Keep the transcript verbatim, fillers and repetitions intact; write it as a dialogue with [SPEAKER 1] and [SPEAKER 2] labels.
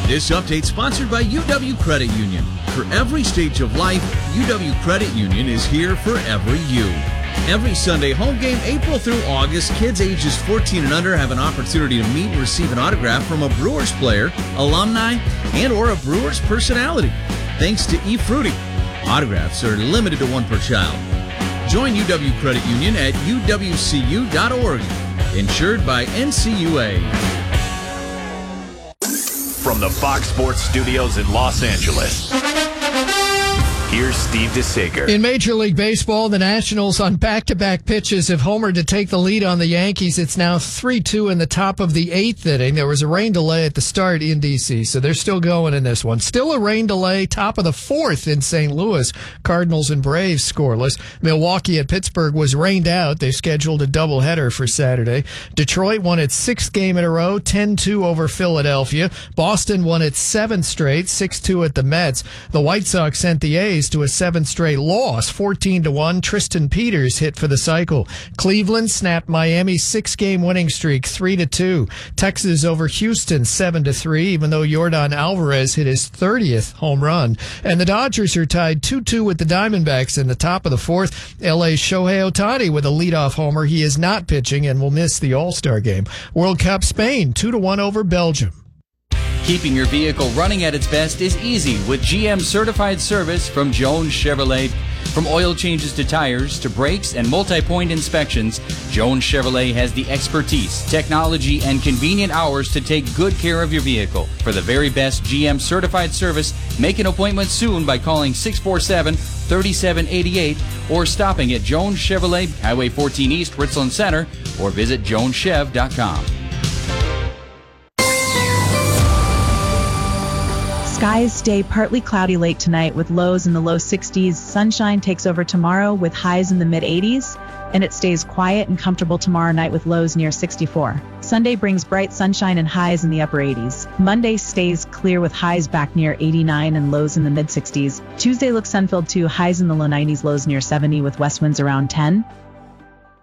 [SPEAKER 1] This update sponsored by U W Credit Union. For every stage of life, U W Credit Union is here for every you. Every Sunday home game, April through August, kids ages fourteen and under have an opportunity to meet and receive an autograph from a Brewers player, alumni, and or a Brewers personality. Thanks to eFruity. Autographs are limited to one per child. Join U W Credit Union at U W C U dot org. Insured by N C U A.
[SPEAKER 2] From the Fox Sports Studios in Los Angeles, here's Steve DeSager.
[SPEAKER 3] In Major League Baseball, the Nationals on back-to-back pitches have homered to take the lead on the Yankees. It's now three two in the top of the eighth inning. There was a rain delay at the start in D C, so they're still going in this one. Still a rain delay, top of the fourth in Saint Louis. Cardinals and Braves scoreless. Milwaukee at Pittsburgh was rained out. They scheduled a doubleheader for Saturday. Detroit won its sixth game in a row, ten two over Philadelphia. Boston won its seventh straight, six two at the Mets. The White Sox sent the A's to a seventh straight loss, fourteen to one. Tristan Peters hit for the cycle. Cleveland snapped Miami's six-game winning streak, three to two. Texas over Houston, seven to three, even though Yordan Alvarez hit his thirtieth home run. And the Dodgers are tied two two with the Diamondbacks in the top of the fourth. L A's Shohei Ohtani with a leadoff homer. He is not pitching and will miss the All-Star game. World Cup Spain, two to one over Belgium.
[SPEAKER 4] Keeping your vehicle running at its best is easy with G M certified service from Jones Chevrolet. From oil changes to tires to brakes and multi-point inspections, Jones Chevrolet has the expertise, technology, and convenient hours to take good care of your vehicle. For the very best G M certified service, make an appointment soon by calling six four seven, three seven eight eight or stopping at Jones Chevrolet, Highway fourteen East, Richland Center, or visit jones chev dot com.
[SPEAKER 5] Skies stay partly cloudy late tonight with lows in the low sixties. Sunshine takes over tomorrow with highs in the mid eighties, and it stays quiet and comfortable tomorrow night with lows near sixty-four. Sunday brings bright sunshine and highs in the upper eighties. Monday stays clear with highs back near eighty-nine and lows in the mid sixties. Tuesday looks sun-filled too, highs in the low nineties, lows near seventy with west winds around ten.